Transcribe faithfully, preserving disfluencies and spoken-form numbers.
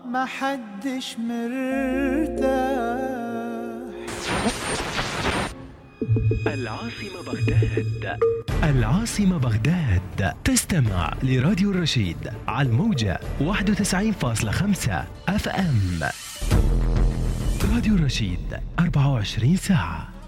ما حدش مرتاح. العاصمة بغداد. العاصمة بغداد. تستمع لراديو الرشيد على الموجة واحد وتسعين فاصلة خمسة اف ام. راديو الرشيد أربعة وعشرين ساعة.